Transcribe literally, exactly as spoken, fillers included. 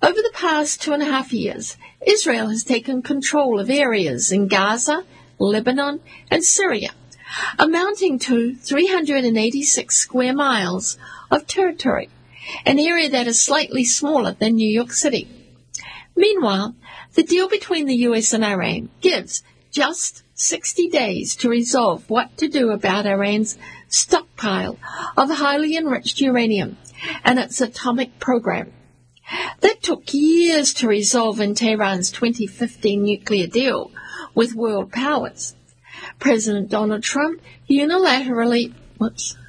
Over the past two and a half years, Israel has taken control of areas in Gaza, Lebanon, and Syria, amounting to three hundred eighty-six square miles of territory, an area that is slightly smaller than New York City. Meanwhile, the deal between the U S and Iran gives just sixty days to resolve what to do about Iran's stockpile of highly enriched uranium and its atomic program. That took years to resolve in Tehran's twenty fifteen nuclear deal with world powers. President Donald Trump unilaterally, whoops,